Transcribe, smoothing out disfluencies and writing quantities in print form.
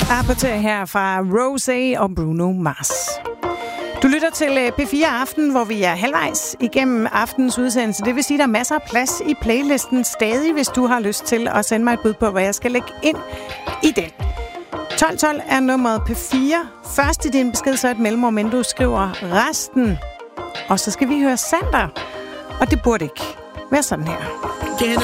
Apertør her fra Rosé og Bruno Mars. Du lytter til P4 Aften, hvor vi er halvvejs igennem aftenens udsendelse. Det vil sige, at der er masser af plads i playlisten stadig, hvis du har lyst til at sende mig et bud på, hvad jeg skal lægge ind i den. 1212 er nummeret P4. Først i din besked, så et mellemrum, men du skriver resten. Og så skal vi høre Sander. Og det burde ikke være sådan her. Can